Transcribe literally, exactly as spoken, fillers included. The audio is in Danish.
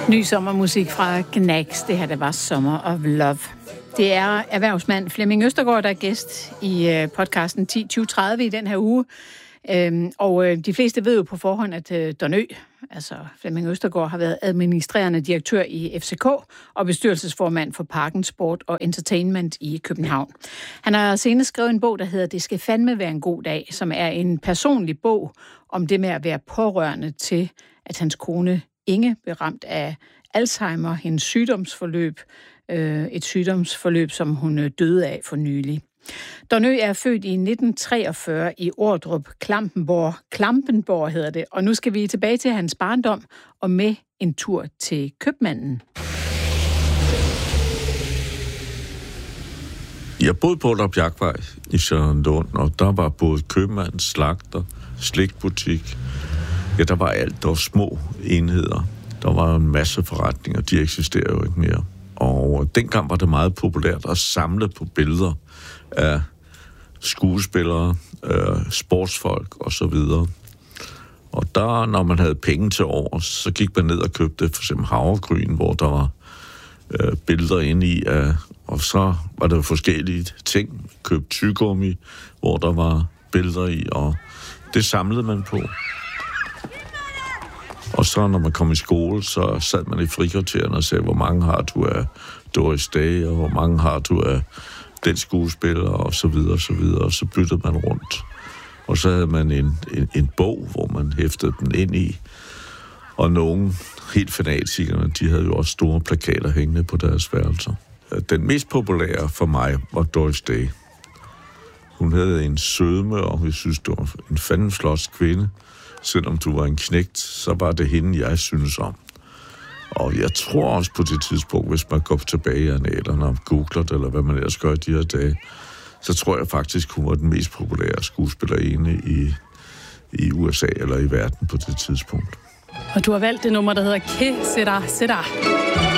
Ny sommermusik fra Gnags. Det her, der var Summer of Love. Det er erhvervsmand Flemming Østergaard, der er gæst i podcasten ti tyve tredive i den her uge. Og de fleste ved jo på forhånd, at Don Ø, altså Flemming Østergaard, har været administrerende direktør i F C K og bestyrelsesformand for Parken Sport og Entertainment i København. Han har senest skrevet en bog, der hedder Det skal fandme være en god dag, som er en personlig bog om det med at være pårørende til, at hans kone Inge blev ramt af Alzheimer, hendes sygdomsforløb, øh, et sygdomsforløb, som hun døde af for nylig. Don Ø er født i nitten treogfyrre i Ordrup, Klampenborg, Klampenborg hedder det, og nu skal vi tilbage til hans barndom og med en tur til købmanden. Jeg boede på Ordrup Jagtvej i Charlottenlund, og der var både købmand, slagter, slikbutik. Ja, der var alt. Der var små enheder. Der var en masse forretninger. De eksisterer jo ikke mere. Og dengang var det meget populært at samle på billeder af skuespillere, øh, sportsfolk og så videre. Og der, når man havde penge til over, så gik man ned og købte for eksempel havregryn, hvor der var øh, billeder inde i. Af, og så var der forskellige ting. Købte tyggegummi, hvor der var billeder i, og det samlede man på. Og så når man kom i skole, så sad man i frikvarteren og sagde, hvor mange har du af Doris Day, og hvor mange har du af den skuespiller, og så videre, og så videre. Og så byttede man rundt. Og så havde man en, en, en bog, hvor man hæftede den ind i. Og nogle helt fanatikerne, de havde jo også store plakater hængende på deres værelser. Den mest populære for mig var Doris Day. Hun havde en sødme, og jeg synes, du var en fandens flot kvinde. Selvom du var en knægt, så var det hende, jeg synes om. Og jeg tror også på det tidspunkt, hvis man går tilbage i annalerne og googler det, eller hvad man ellers gør i de her dage, så tror jeg faktisk, hun var den mest populære skuespillerinde i, i U S A eller i verden på det tidspunkt. Og du har valgt det nummer, der hedder Que Sera Sera.